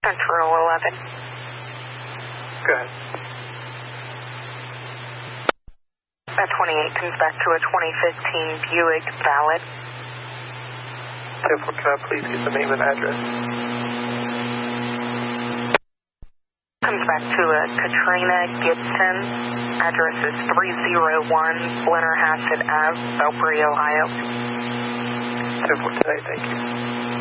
Central 11. Go ahead. That 28 comes back to a 2015 Buick Valid. 10-4, can I please get the name and address? Comes back to a Katrina Gibson. Address is 301 Blennerhassett Ave, Belpre, Ohio. 10-4 today, thank you.